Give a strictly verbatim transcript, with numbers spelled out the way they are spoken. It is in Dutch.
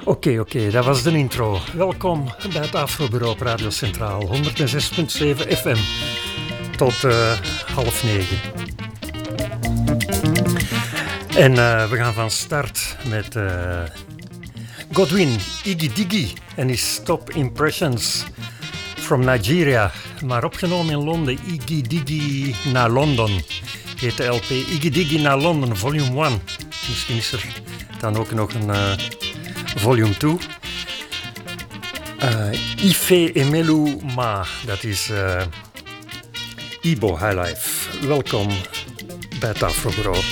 Oké, okay, oké, okay, dat was de intro. Welkom bij het Afrobureau op Radio Centraal, honderdzes komma zeven F M. Tot uh, half negen. En uh, we gaan van start met uh, Godwin Iggy Diggy en his Top Impressions from Nigeria. Maar opgenomen in Londen, Iggy Diggy naar Londen. Heet de L P Iggy Diggy naar Londen, volume one. Misschien is er dan ook nog een uh, volume two. Uh, Ife Emelu Ma, dat is uh, Igbo Highlife. Welkom bij het Afrobureau.